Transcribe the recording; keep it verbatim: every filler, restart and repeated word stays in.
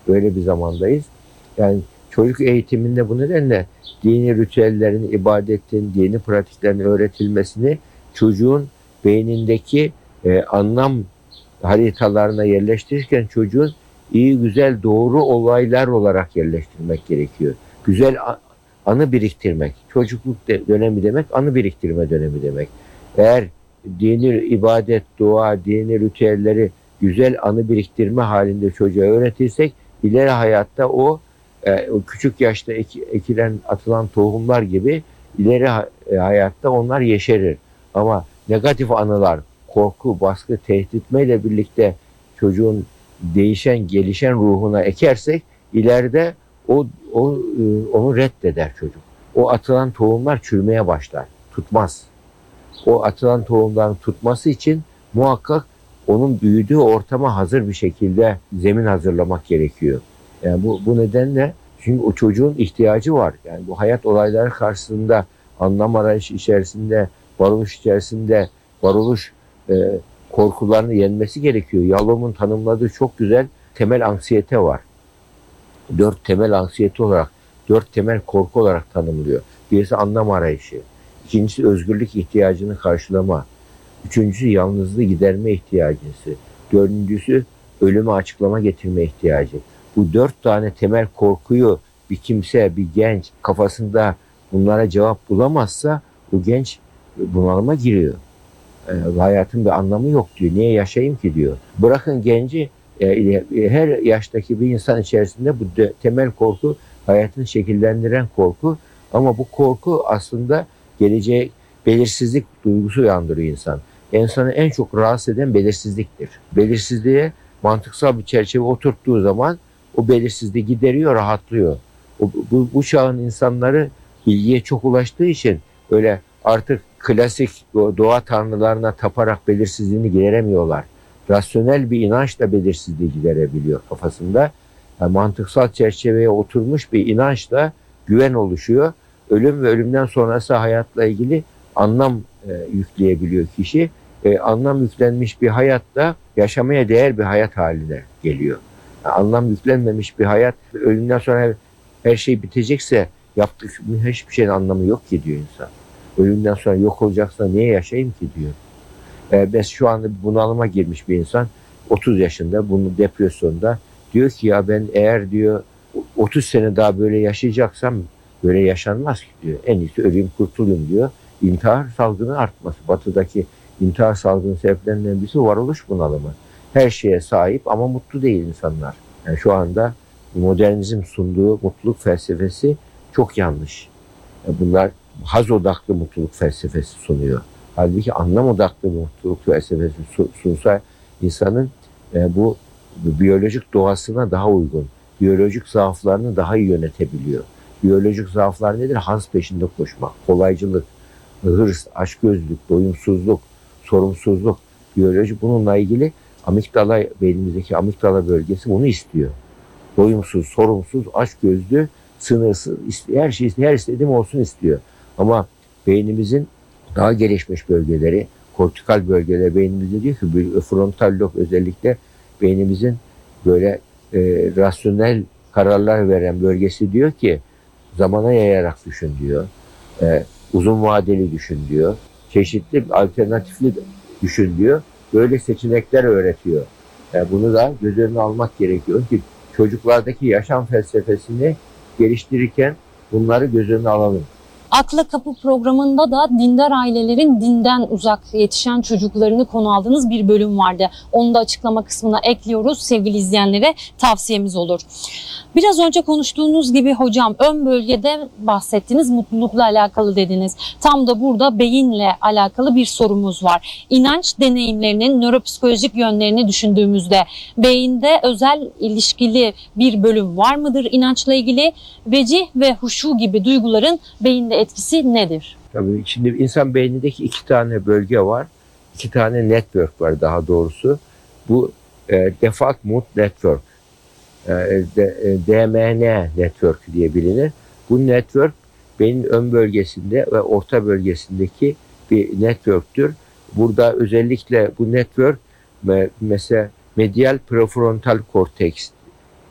Böyle bir zamandayız. Yani çocuk eğitiminde bu nedenle dini ritüellerin, ibadetin, dini pratiklerin öğretilmesini çocuğun beynindeki e, anlam haritalarına yerleştirirken çocuğun iyi, güzel, doğru olaylar olarak yerleştirmek gerekiyor. Güzel anı biriktirmek. Çocukluk dönemi demek, anı biriktirme dönemi demek. Eğer dini ibadet, dua, dini ritüelleri güzel anı biriktirme halinde çocuğa öğretirsek ileri hayatta o, e, o küçük yaşta ek, ekilen, atılan tohumlar gibi ileri hayatta onlar yeşerir. Ama negatif anılar, korku, baskı, tehditmeyle birlikte çocuğun değişen, gelişen ruhuna ekersek ileride o, o onu reddeder çocuk. O atılan tohumlar çürümeye başlar, tutmaz. O atılan tohumların tutması için muhakkak onun büyüdüğü ortama hazır bir şekilde zemin hazırlamak gerekiyor. Yani bu, bu nedenle çünkü o çocuğun ihtiyacı var. Yani bu hayat olayları karşısında anlam arayışı içerisinde, varoluş içerisinde, varoluş e, korkularını yenmesi gerekiyor. Yalom'un tanımladığı çok güzel temel anksiyete var. Dört temel anksiyete olarak, dört temel korku olarak tanımlıyor. Birisi anlam arayışı, ikincisi özgürlük ihtiyacını karşılama, üçüncüsü yalnızlığı giderme ihtiyacısı, dördüncüsü ölümü açıklama getirme ihtiyacı. Bu dört tane temel korkuyu bir kimse, bir genç kafasında bunlara cevap bulamazsa bu genç bunalıma giriyor. E, hayatın bir anlamı yok diyor. Niye yaşayayım ki diyor. Bırakın genci, e, her yaştaki bir insan içerisinde bu de, temel korku hayatını şekillendiren korku. Ama bu korku aslında geleceğe belirsizlik duygusu uyandırıyor insan. İnsanı en çok rahatsız eden belirsizliktir. Belirsizliğe mantıksal bir çerçeve oturttuğu zaman o belirsizliği gideriyor, rahatlıyor. O, bu, bu çağın insanları bilgiye çok ulaştığı için öyle artık klasik doğa tanrılarına taparak belirsizliğini gideremiyorlar. Rasyonel bir inançla belirsizliği giderebiliyor kafasında. Yani mantıksal çerçeveye oturmuş bir inançla güven oluşuyor. Ölüm ve ölümden sonrası hayatla ilgili anlam e, yükleyebiliyor kişi. E, anlam yüklenmiş bir hayatta yaşamaya değer bir hayat haline geliyor. Yani anlam yüklenmemiş bir hayat, ölümden sonra her, her şey bitecekse yaptık hiçbir şeyin anlamı yok ki diyor insan. Ölümden sonra yok olacaksa niye yaşayayım ki diyor. E, ben şu anda bunalıma girmiş bir insan, otuz yaşında, bunu depresyonda, diyor ki ya ben eğer diyor otuz sene daha böyle yaşayacaksam böyle yaşanmaz ki diyor. En iyisi öleyim kurtulayım diyor. İntihar salgını artması. Batı'daki intihar salgını sebeplerinden birisi varoluş bunalımı. Her şeye sahip ama mutlu değil insanlar. Yani şu anda modernizm sunduğu mutluluk felsefesi çok yanlış. Yani bunlar haz odaklı mutluluk felsefesi sunuyor. Halbuki anlam odaklı mutluluk felsefesi sunsa insanın e, bu biyolojik doğasına daha uygun, biyolojik zaaflarını daha iyi yönetebiliyor. Biyolojik zaaflar nedir? Haz peşinde koşmak, kolaycılık, hırs, açgözlülük, doyumsuzluk, sorumsuzluk, biyoloji bununla ilgili amigdala, beynimizdeki amigdala bölgesi bunu istiyor. Doyumsuz, sorumsuz, açgözlü, sınırsız, her şey, her istediğim olsun istiyor. Ama beynimizin daha gelişmiş bölgeleri, kortikal bölgeler beynimizde diyor ki, frontal lob özellikle beynimizin böyle e, rasyonel kararlar veren bölgesi diyor ki, zamana yayarak düşün diyor. E, uzun vadeli düşün diyor. Çeşitli alternatifli düşün diyor. Böyle seçenekler öğretiyor. Yani bunu da göz önüne almak gerekiyor ki çocuklardaki yaşam felsefesini geliştirirken bunları göz önüne alalım. Akla Kapı programında da dindar ailelerin dinden uzak yetişen çocuklarını konu aldığınız bir bölüm vardı. Onu da açıklama kısmına ekliyoruz. Sevgili izleyenlere tavsiyemiz olur. Biraz önce konuştuğunuz gibi hocam, ön bölgede bahsettiniz, mutlulukla alakalı dediniz. Tam da burada beyinle alakalı bir sorumuz var. İnanç deneyimlerinin nöropsikolojik yönlerini düşündüğümüzde beyinde özel ilişkili bir bölüm var mıdır inançla ilgili? Vecih ve huşu gibi duyguların beyinde etkisi nedir? Tabii şimdi insan beynindeki iki tane bölge var. İki tane network var daha doğrusu. Bu e, Default Mode Network. D M N network diye bilinir. Bu network beynin ön bölgesinde ve orta bölgesindeki bir networktür. Burada özellikle bu network mesela medial prefrontal korteks